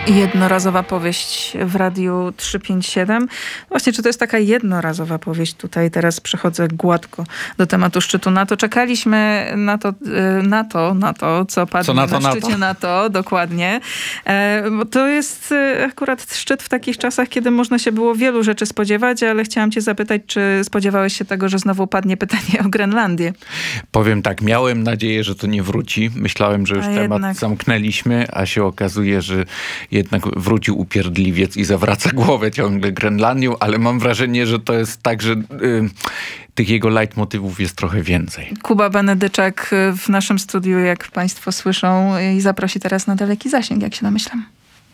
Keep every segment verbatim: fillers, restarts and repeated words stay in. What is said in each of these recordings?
Jednorazowa powieść w Radiu trzysta pięćdziesiąt siedem. Właśnie, czy to jest taka jednorazowa powieść? Tutaj teraz przechodzę gładko do tematu szczytu NATO. Czekaliśmy na to, na to, na to co padnie co na, to, na szczycie NATO. NATO, dokładnie. Bo to jest akurat szczyt w takich czasach, kiedy można się było wielu rzeczy spodziewać, ale chciałam cię zapytać, czy spodziewałeś się tego, że znowu padnie pytanie o Grenlandię? Powiem tak, miałem nadzieję, że to nie wróci. Myślałem, że już a temat jednak... zamknęliśmy, a się okazuje, że jednak wrócił upierdliwiec i zawraca głowę ciągle Grenlandią, ale mam wrażenie, że to jest tak, że y, tych jego leitmotywów jest trochę więcej. Kuba Benedyczak w naszym studiu, jak państwo słyszą, i zaprosi teraz na daleki zasięg, jak się domyślam.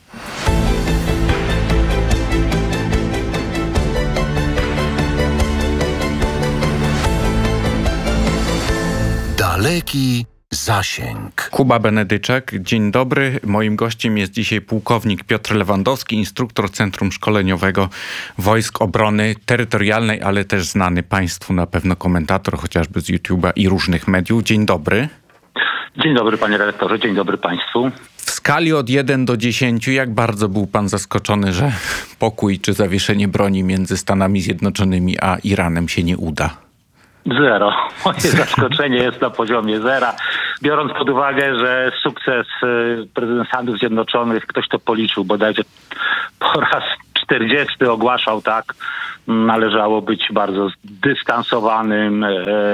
Daleki zasięg. Kuba Benedyczak, dzień dobry. Moim gościem jest dzisiaj pułkownik Piotr Lewandowski, instruktor Centrum Szkoleniowego Wojsk Obrony Terytorialnej, ale też znany państwu na pewno komentator, chociażby z YouTube'a i różnych mediów. Dzień dobry. Dzień dobry, panie redaktorze, dzień dobry państwu. W skali od jeden do dziesięciu, jak bardzo był pan zaskoczony, że pokój czy zawieszenie broni między Stanami Zjednoczonymi a Iranem się nie uda? Zero. Moje zaskoczenie jest na poziomie zera. Biorąc pod uwagę, że sukces prezydent Stanów Zjednoczonych, ktoś to policzył, bodajże po raz czterdziesty ogłaszał tak, należało być bardzo zdystansowanym.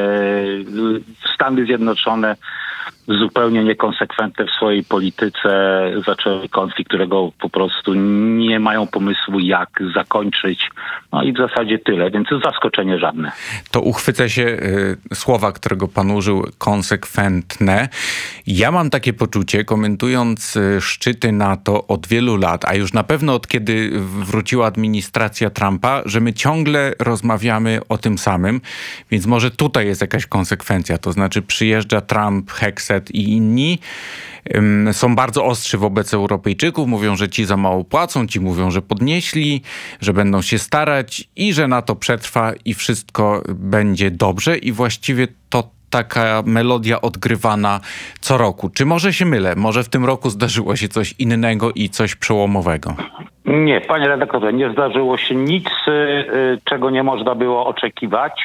Stany Zjednoczone zupełnie niekonsekwentne w swojej polityce zaczęły konflikt, którego po prostu nie mają pomysłu, jak zakończyć. No i w zasadzie tyle, więc zaskoczenie żadne. To uchwycę się y, słowa, którego pan użył, konsekwentne. Ja mam takie poczucie, komentując y, szczyty NATO od wielu lat, a już na pewno od kiedy wróciła administracja Trumpa, że my ciągle rozmawiamy o tym samym, więc może tutaj jest jakaś konsekwencja. To znaczy przyjeżdża Trump, Hexet i inni, ym, są bardzo ostrzy wobec Europejczyków, mówią, że ci za mało płacą, ci mówią, że podnieśli, że będą się starać i że NATO przetrwa i wszystko będzie dobrze i właściwie to taka melodia odgrywana co roku. Czy może się mylę? Może w tym roku zdarzyło się coś innego i coś przełomowego? Nie, panie redaktorze, nie zdarzyło się nic, yy, czego nie można było oczekiwać,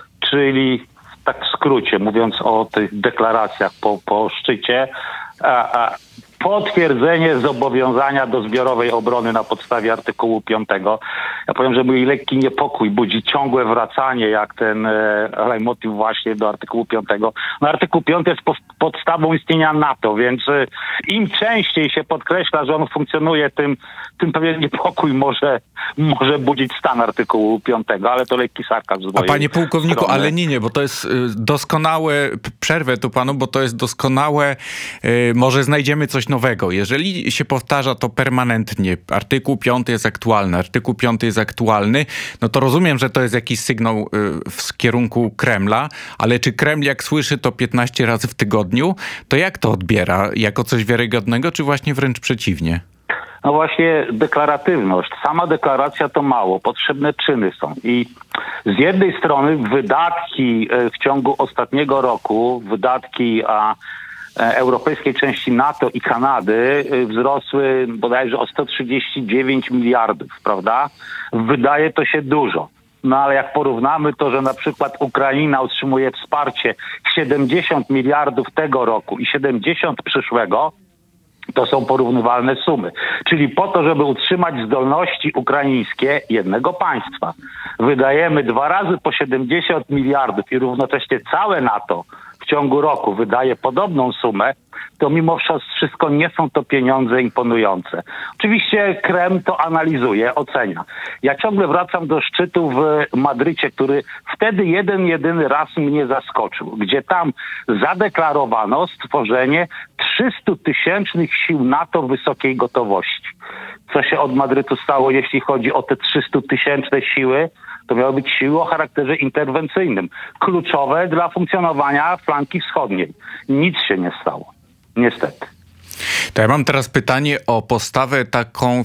czyli tak w skrócie, mówiąc o tych deklaracjach po, po szczycie, a, a potwierdzenie zobowiązania do zbiorowej obrony na podstawie artykułu piątego. Ja powiem, że mój lekki niepokój budzi ciągłe wracanie, jak ten e, leitmotyw właśnie do artykułu piątego. No artykuł piąty jest po, podstawą istnienia NATO, więc e, im częściej się podkreśla, że on funkcjonuje, tym, tym pewien niepokój może, może budzić stan artykułu piątego, ale to lekki sarkazm z A panie pułkowniku, strony. ale nie, nie, bo to jest doskonałe, przerwę tu panu, bo to jest doskonałe, y, może znajdziemy coś nowego. Jeżeli się powtarza to permanentnie, artykuł piąty jest aktualny, artykuł piąty jest aktualny, no to rozumiem, że to jest jakiś sygnał y, w kierunku Kremla, ale czy Kreml jak słyszy to piętnaście razy w tygodniu, to jak to odbiera? Jako coś wiarygodnego, czy właśnie wręcz przeciwnie? No właśnie deklaratywność. Sama deklaracja to mało. Potrzebne czyny są. I z jednej strony wydatki w ciągu ostatniego roku, wydatki a europejskiej części NATO i Kanady wzrosły bodajże o sto trzydzieści dziewięć miliardów, prawda? Wydaje to się dużo. No ale jak porównamy to, że na przykład Ukraina otrzymuje wsparcie siedemdziesiąt miliardów tego roku i siedemdziesiąt przyszłego, to są porównywalne sumy. Czyli po to, żeby utrzymać zdolności ukraińskie jednego państwa, wydajemy dwa razy po siedemdziesiąt miliardów i równocześnie całe NATO w ciągu roku wydaje podobną sumę, to mimo wszystko nie są to pieniądze imponujące. Oczywiście Kreml to analizuje, ocenia. Ja ciągle wracam do szczytu w Madrycie, który wtedy jeden, jedyny raz mnie zaskoczył, gdzie tam zadeklarowano stworzenie trzystutysięcznych sił NATO wysokiej gotowości. Co się od Madrytu stało, jeśli chodzi o te trzystutysięczne siły? To miały być siły o charakterze interwencyjnym, kluczowe dla funkcjonowania flanki wschodniej. Nic się nie stało, niestety. To ja mam teraz pytanie o postawę taką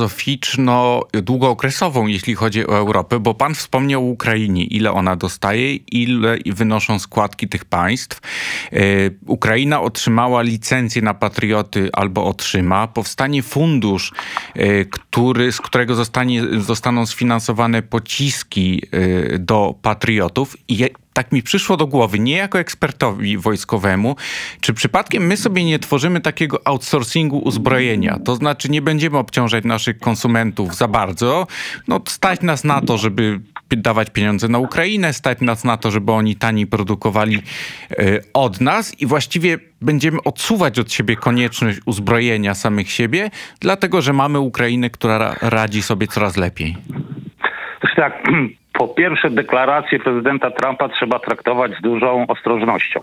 filozoficzno-długookresową, jeśli chodzi o Europę, bo pan wspomniał o Ukrainie, ile ona dostaje, ile wynoszą składki tych państw. Yy, Ukraina otrzymała licencję na patrioty albo otrzyma. Powstanie fundusz, yy, który, z którego zostanie, zostaną sfinansowane pociski yy, do patriotów. I je, tak mi przyszło do głowy, nie jako ekspertowi wojskowemu, czy przypadkiem my sobie nie tworzymy takiego outsourcingu uzbrojenia? To znaczy nie będziemy obciążać naszych konsumentów za bardzo. No, stać nas na to, żeby dawać pieniądze na Ukrainę, stać nas na to, żeby oni taniej produkowali y, od nas i właściwie będziemy odsuwać od siebie konieczność uzbrojenia samych siebie, dlatego że mamy Ukrainę, która radzi sobie coraz lepiej. Zresztą tak, po pierwsze deklaracje prezydenta Trumpa trzeba traktować z dużą ostrożnością,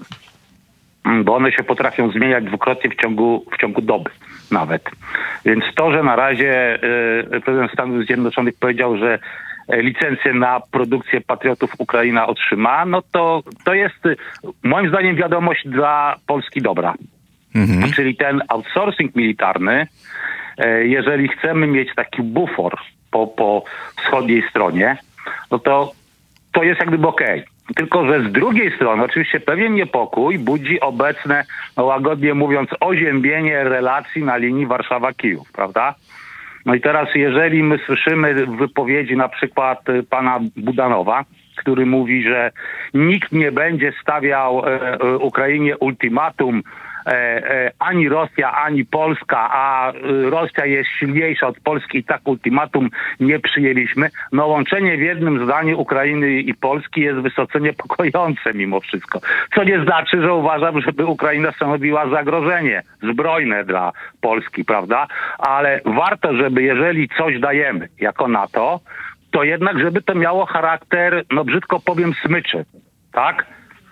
bo one się potrafią zmieniać dwukrotnie w ciągu, w ciągu doby nawet. Więc to, że na razie y, prezydent Stanów Zjednoczonych powiedział, że licencję na produkcję patriotów Ukraina otrzyma, no to to jest moim zdaniem wiadomość dla Polski dobra. Mhm. Czyli ten outsourcing militarny, jeżeli chcemy mieć taki bufor po, po wschodniej stronie, no to to jest jak gdyby okej. Tylko że z drugiej strony oczywiście pewien niepokój budzi obecne, no łagodnie mówiąc, oziębienie relacji na linii Warszawa-Kijów, prawda? No i teraz jeżeli my słyszymy w wypowiedzi na przykład pana Budanowa, który mówi, że nikt nie będzie stawiał e, Ukrainie ultimatum, e, e, ani Rosja, ani Polska, a Rosja jest silniejsza od Polski i tak ultimatum nie przyjęliśmy. No łączenie w jednym zdaniu Ukrainy i Polski jest wysoce niepokojące mimo wszystko. Co nie znaczy, że uważam, żeby Ukraina stanowiła zagrożenie zbrojne dla Polski, prawda? Ale warto, żeby jeżeli coś dajemy jako NATO, to jednak, żeby to miało charakter, no brzydko powiem, smyczy, tak?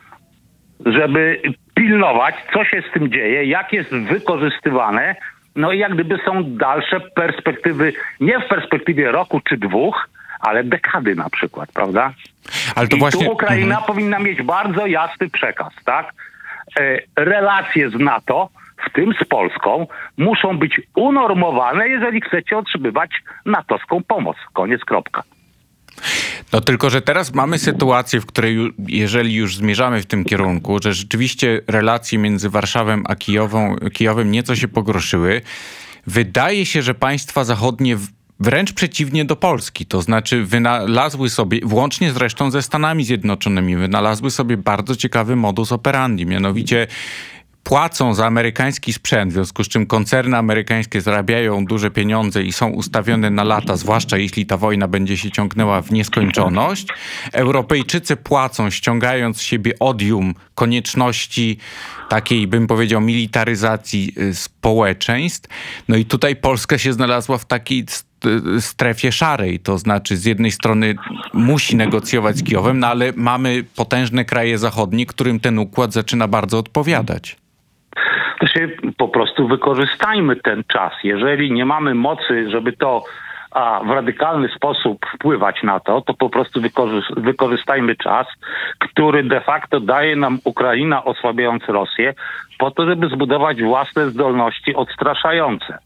Żeby pilnować, co się z tym dzieje, jak jest wykorzystywane, no i jak gdyby są dalsze perspektywy, nie w perspektywie roku czy dwóch, ale dekady na przykład, prawda? Ale to I właśnie... tu Ukraina mhm. powinna mieć bardzo jasny przekaz, tak? E, relacje z NATO, w tym z Polską, muszą być unormowane, jeżeli chcecie otrzymywać natowską pomoc. Koniec, kropka. No tylko, że teraz mamy sytuację, w której jeżeli już zmierzamy w tym kierunku, że rzeczywiście relacje między Warszawą a Kijową, Kijowem nieco się pogorszyły, wydaje się, że państwa zachodnie wręcz przeciwnie do Polski, to znaczy wynalazły sobie, włącznie zresztą ze Stanami Zjednoczonymi, wynalazły sobie bardzo ciekawy modus operandi, mianowicie płacą za amerykański sprzęt, w związku z czym koncerny amerykańskie zarabiają duże pieniądze i są ustawione na lata, zwłaszcza jeśli ta wojna będzie się ciągnęła w nieskończoność. Europejczycy płacą, ściągając z siebie odium konieczności takiej, bym powiedział, militaryzacji społeczeństw. No i tutaj Polska się znalazła w takiej strefie szarej, to znaczy z jednej strony musi negocjować z Kijowem, no ale mamy potężne kraje zachodnie, którym ten układ zaczyna bardzo odpowiadać. To się po prostu wykorzystajmy ten czas. Jeżeli nie mamy mocy, żeby to a, w radykalny sposób wpływać na to, to po prostu wykorzy- wykorzystajmy czas, który de facto daje nam Ukraina osłabiając Rosję, po to, żeby zbudować własne zdolności odstraszające.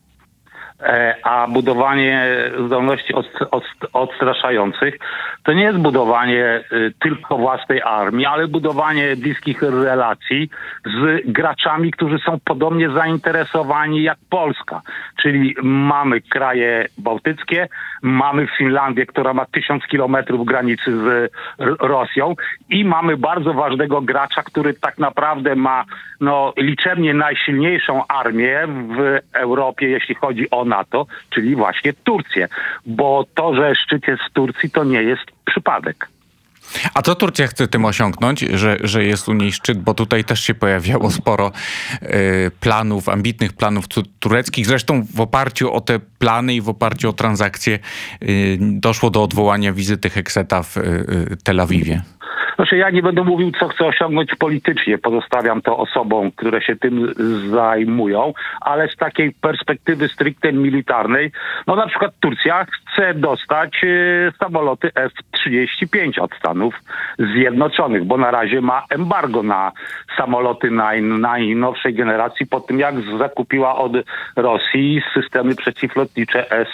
A budowanie zdolności odstraszających to nie jest budowanie tylko własnej armii, ale budowanie bliskich relacji z graczami, którzy są podobnie zainteresowani jak Polska. Czyli mamy kraje bałtyckie, mamy Finlandię, która ma tysiąc kilometrów granicy z Rosją i mamy bardzo ważnego gracza, który tak naprawdę ma no, liczebnie najsilniejszą armię w Europie, jeśli chodzi o NATO, czyli właśnie Turcję. Bo to, że szczyt jest w Turcji, to nie jest przypadek. A co Turcja chce tym osiągnąć, że, że jest u niej szczyt? Bo tutaj też się pojawiało sporo y, planów, ambitnych planów tureckich. Zresztą w oparciu o te plany i w oparciu o transakcje y, doszło do odwołania wizyty Hekseta w y, Tel Awiwie. Znaczy ja nie będę mówił, co chcę osiągnąć politycznie, pozostawiam to osobom, które się tym zajmują, ale z takiej perspektywy stricte militarnej, no na przykład Turcja chce dostać y, samoloty F trzydzieści pięć od Stanów Zjednoczonych, bo na razie ma embargo na samoloty naj, najnowszej generacji po tym, jak zakupiła od Rosji systemy przeciwlotnicze S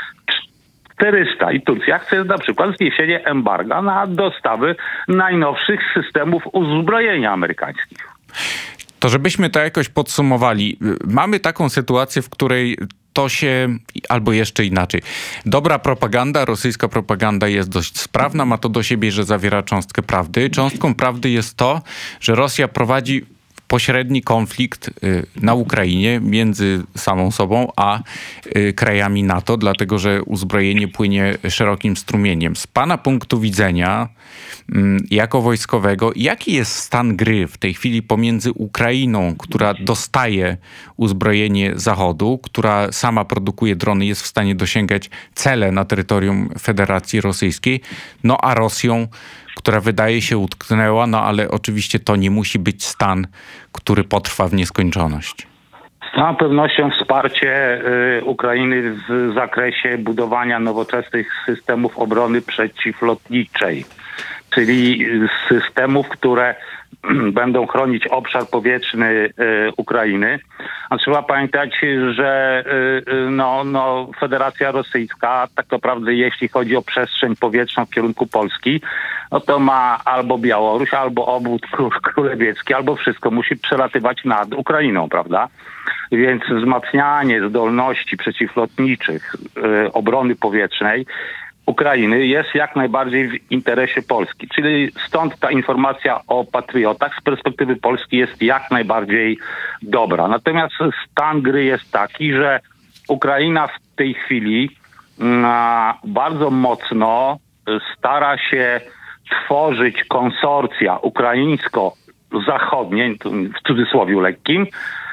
czterysta i Turcja chce na przykład zniesienie embarga na dostawy najnowszych systemów uzbrojenia amerykańskich. To żebyśmy to jakoś podsumowali. Mamy taką sytuację, w której to się, albo jeszcze inaczej, dobra propaganda, rosyjska propaganda jest dość sprawna, ma to do siebie, że zawiera cząstkę prawdy. Cząstką prawdy jest to, że Rosja prowadzi pośredni konflikt na Ukrainie między samą sobą a krajami NATO, dlatego że uzbrojenie płynie szerokim strumieniem. Z pana punktu widzenia, jako wojskowego, jaki jest stan gry w tej chwili pomiędzy Ukrainą, która dostaje uzbrojenie Zachodu, która sama produkuje drony, jest w stanie dosięgać cele na terytorium Federacji Rosyjskiej, no a Rosją, która wydaje się utknęła, no ale oczywiście to nie musi być stan, który potrwa w nieskończoność. Z całą pewnością wsparcie y, Ukrainy w zakresie budowania nowoczesnych systemów obrony przeciwlotniczej, czyli systemów, które będą chronić obszar powietrzny y, Ukrainy. A trzeba pamiętać, że y, no, no, Federacja Rosyjska tak naprawdę, jeśli chodzi o przestrzeń powietrzną w kierunku Polski, no to ma albo Białoruś, albo obwód królewiecki, albo wszystko musi przelatywać nad Ukrainą, prawda? Więc wzmacnianie zdolności przeciwlotniczych y, obrony powietrznej Ukrainy jest jak najbardziej w interesie Polski. Czyli stąd ta informacja o patriotach z perspektywy Polski jest jak najbardziej dobra. Natomiast stan gry jest taki, że Ukraina w tej chwili mm, bardzo mocno stara się tworzyć konsorcja ukraińsko-zachodnie, w cudzysłowie lekkim,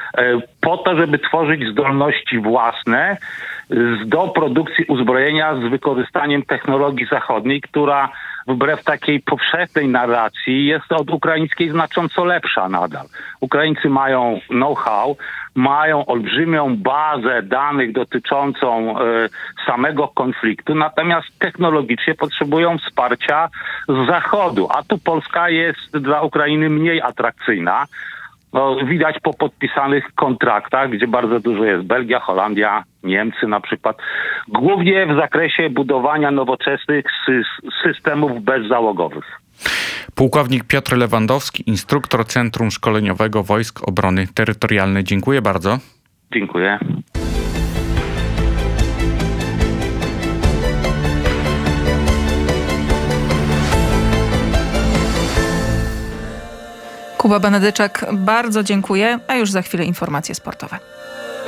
po to, żeby tworzyć zdolności własne do produkcji uzbrojenia z wykorzystaniem technologii zachodniej, która wbrew takiej powszechnej narracji jest od ukraińskiej znacząco lepsza nadal. Ukraińcy mają know-how, mają olbrzymią bazę danych dotyczącą y, samego konfliktu, natomiast technologicznie potrzebują wsparcia z Zachodu, a tu Polska jest dla Ukrainy mniej atrakcyjna. No, widać po podpisanych kontraktach, gdzie bardzo dużo jest Belgia, Holandia, Niemcy na przykład. Głównie w zakresie budowania nowoczesnych sy- systemów bezzałogowych. Pułkownik Piotr Lewandowski, instruktor Centrum Szkoleniowego Wojsk Obrony Terytorialnej. Dziękuję bardzo. Dziękuję. Kuba Benedyczak, bardzo dziękuję, a już za chwilę informacje sportowe.